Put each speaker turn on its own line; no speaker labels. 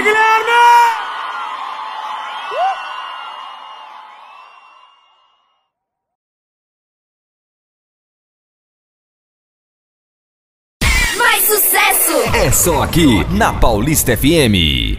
Guilherme!
Mais sucesso!
É só aqui na Paulista FM.